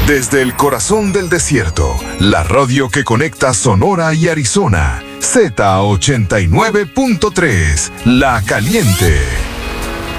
Desde el corazón del desierto, la radio que conecta Sonora y Arizona, Z89.3, La Caliente.